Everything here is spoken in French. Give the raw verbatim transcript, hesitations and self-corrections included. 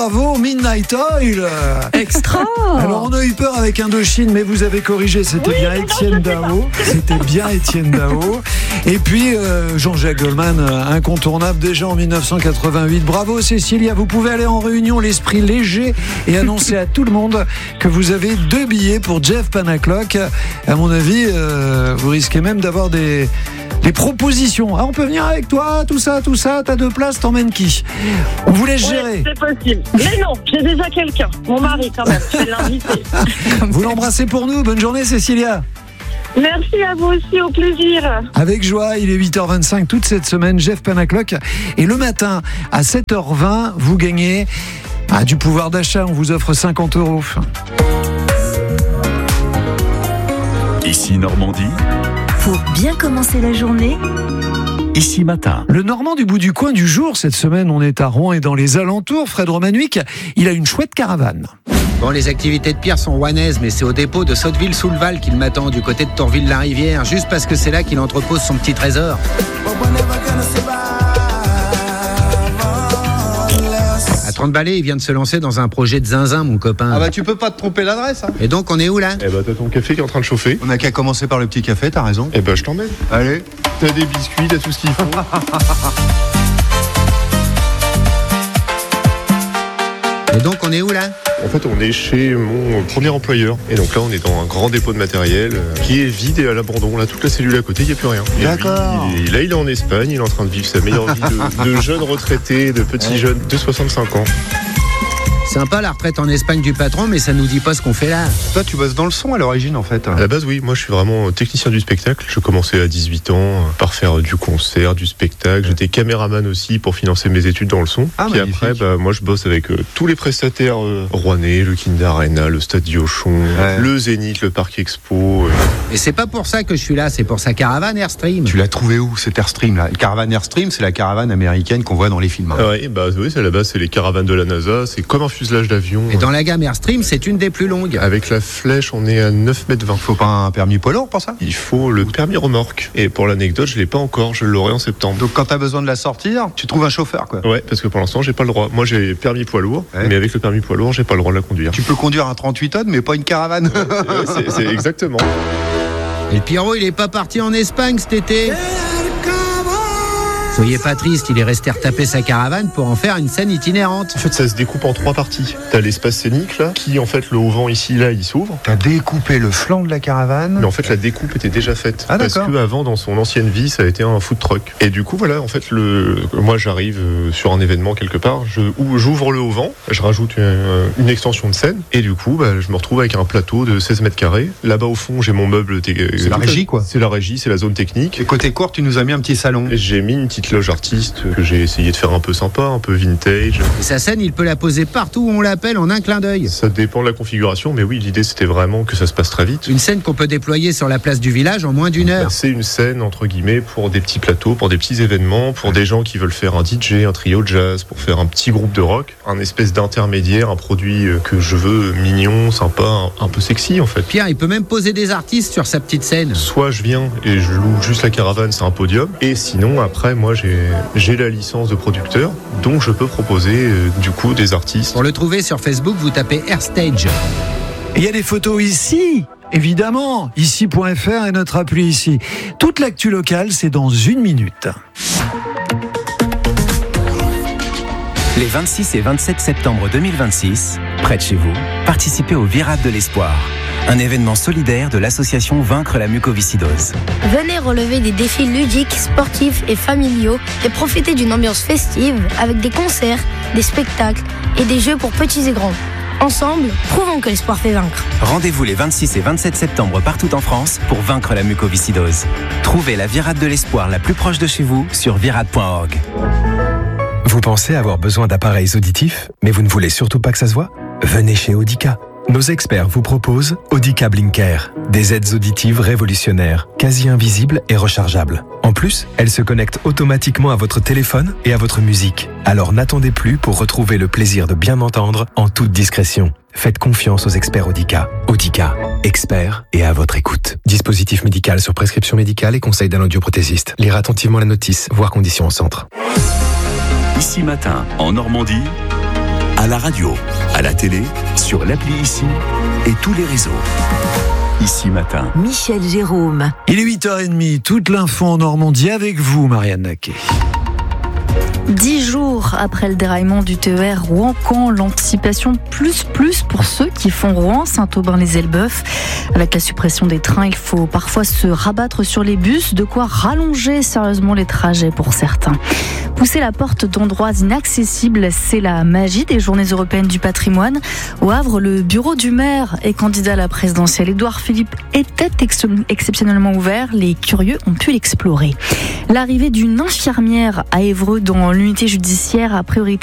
bravo, Midnight Oil. Extra. Alors on a eu peur avec Indochine, mais vous avez corrigé, c'était Oui, bien non, Étienne je sais Dao. C'était bien Étienne Dao. Et puis euh, Jean-Jacques Goldman, euh, incontournable déjà en dix-neuf cent quatre-vingt-huit. Bravo Cécilia, vous pouvez aller en réunion l'esprit léger et annoncer à tout le monde que vous avez deux billets pour Jeff Panaclock. À mon avis, euh, vous risquez même d'avoir des, des propositions. Ah, on peut venir avec toi, tout ça, tout ça, t'as deux places, t'emmènes qui? On vous laisse gérer. Oui, c'est possible. Mais non, j'ai déjà quelqu'un. Mon mari, quand même. Je vais l'inviter. Vous l'embrassez pour nous. Bonne journée, Cécilia. Merci à vous aussi, au plaisir. Avec joie, il est huit heures vingt-cinq toute cette semaine, Jeff Panaclock. Et le matin, à sept heures vingt, vous gagnez ah, du pouvoir d'achat. On vous offre cinquante euros. Ici Normandie. Pour bien commencer la journée, Ici Matin. Le Normand du bout du coin du jour, cette semaine, on est à Rouen et dans les alentours. Fred Romanuic, il a une chouette caravane. Bon, les activités de Pierre sont rouennaises, mais c'est au dépôt de Sotteville-sous-le-Val qu'il m'attend, du côté de Tourville-la-Rivière, juste parce que c'est là qu'il entrepose son petit trésor. À trente balais, il vient de se lancer dans un projet de zinzin, mon copain. Ah bah tu peux pas te tromper l'adresse, hein. Et donc, on est où là? Eh bah t'as ton café qui est en train de chauffer. On a qu'à commencer par le petit café, t'as raison. Eh bah je t'emmène. Allez. T'as des biscuits, t'as tout ce qu'il faut. Et donc, on est où là? En fait, on est chez mon premier employeur. Et donc là, on est dans un grand dépôt de matériel euh, qui est vide et à l'abandon. Là, toute la cellule à côté, il n'y a plus rien. Et D'accord. lui, il est- là, il est en Espagne. Il est en train de vivre sa meilleure vie de, de jeune retraité, de petit jeune de soixante-cinq ans. Sympa la retraite en Espagne du patron, mais ça nous dit pas ce qu'on fait là. Toi, tu bosses dans le son à l'origine, en fait. À la base, oui, moi je suis vraiment technicien du spectacle. Je commençais à dix-huit ans euh, par faire du concert, du spectacle. J'étais caméraman aussi pour financer mes études dans le son. Ah, Puis magnifique. après, bah, moi je bosse avec euh, tous les prestataires euh, rouennais, le Kinder Arena, le Stade Diochon, Ouais. le Zénith, le Parc Expo. euh. Et c'est pas pour ça que je suis là, c'est pour sa caravane Airstream. Tu l'as trouvé où, cet Airstream, là? Le caravane Airstream, c'est la caravane américaine qu'on voit dans les films. Ah ouais, bah oui, c'est à la base, c'est les caravanes de la NASA. C'est comme un fuselage d'avion. Et dans la gamme Airstream, c'est une des plus longues. Avec la flèche, on est à neuf mètres vingt. Faut pas un permis poids lourd pour ça? Il faut le permis remorque. Et pour l'anecdote, je l'ai pas encore. Je l'aurai en septembre. Donc quand t'as besoin de la sortir, tu trouves un chauffeur, quoi. Ouais, parce que pour l'instant, j'ai pas le droit. Moi, j'ai permis poids lourd, Ouais. mais avec le permis poids lourd, j'ai pas le droit de la conduire. Tu peux conduire un trente-huit tonnes, mais pas une caravane. Ouais, c'est, c'est exactement. Et le Pierrot, il est pas parti en Espagne cet été. Soyez pas triste, il est resté retaper sa caravane pour en faire une scène itinérante. En fait, ça se découpe en trois parties. T'as l'espace scénique, là, qui, en fait, le haut-vent ici, là, il s'ouvre. T'as découpé le flanc de la caravane. Mais en fait, la découpe était déjà faite. Ah, parce d'accord. que avant, dans son ancienne vie, ça a été un food truck. Et du coup, voilà, en fait, le, moi, j'arrive euh, sur un événement quelque part, je, où j'ouvre le haut-vent, je rajoute une, une extension de scène, et du coup, bah, je me retrouve avec un plateau de seize mètres carrés. Là-bas, au fond, j'ai mon meuble. té- C'est la régie, quoi. C'est la régie, c'est la zone technique. Et côté court, tu nous as mis un petit salon. Et j'ai mis une petite loge artiste que j'ai essayé de faire un peu sympa, un peu vintage. Et sa scène, il peut la poser partout où on l'appelle en un clin d'œil. Ça dépend de la configuration, mais oui, l'idée c'était vraiment que ça se passe très vite. Une scène qu'on peut déployer sur la place du village en moins d'une heure. C'est une scène entre guillemets pour des petits plateaux, pour des petits événements, pour des gens qui veulent faire un D J, un trio de jazz, pour faire un petit groupe de rock, un espèce d'intermédiaire, un produit que je veux mignon, sympa, un, un peu sexy en fait. Pierre, il peut même poser des artistes sur sa petite scène. Soit je viens et je loue juste la caravane, c'est un podium, et sinon après moi j'ai j'ai la licence de producteur, donc je peux proposer euh, du coup des artistes. Pour le trouver sur Facebook, vous tapez Airstage. Et il y a des photos ici, évidemment. Ici point F R est notre appli ici. Toute l'actu locale, c'est dans une minute. Les vingt-six et vingt-sept septembre deux mille vingt-six, près de chez vous, participez au Virade de l'Espoir, un événement solidaire de l'association Vaincre la mucoviscidose. Venez relever des défis ludiques, sportifs et familiaux et profiter d'une ambiance festive avec des concerts, des spectacles et des jeux pour petits et grands. Ensemble, prouvons que l'espoir fait vaincre. Rendez-vous les vingt-six et vingt-sept septembre partout en France pour vaincre la mucoviscidose. Trouvez la Virade de l'Espoir la plus proche de chez vous sur virade point org. Vous pensez avoir besoin d'appareils auditifs, mais vous ne voulez surtout pas que ça se voit? Venez chez Audica. Nos experts vous proposent Audica Blinker, des aides auditives révolutionnaires, quasi invisibles et rechargeables. En plus, elles se connectent automatiquement à votre téléphone et à votre musique. Alors n'attendez plus pour retrouver le plaisir de bien entendre en toute discrétion. Faites confiance aux experts Audica. Audica, experts et à votre écoute. Dispositif médical sur prescription médicale et conseil d'un audioprothésiste. Lire attentivement la notice, voir conditions au centre. Ici Matin, en Normandie, À la radio, à la télé, sur l'appli Ici et tous les réseaux. Ici Matin. Michel Jérôme. Il est huit heures trente, toute l'info en Normandie avec vous, Marianne Naquet. Dix jours après le déraillement du T E R Rouen-Caen, l'anticipation plus plus pour ceux qui font Rouen-Saint-Aubin-les-Elbeuf. Avec la suppression des trains, il faut parfois se rabattre sur les bus, de quoi rallonger sérieusement les trajets pour certains. Pousser la porte d'endroits inaccessibles, c'est la magie des Journées européennes du patrimoine. Au Havre, le bureau du maire est candidat à la présidentielle. Édouard Philippe était ex- exceptionnellement ouvert. Les curieux ont pu l'explorer. L'arrivée d'une infirmière à Évreux dans l'unité judiciaire a priorité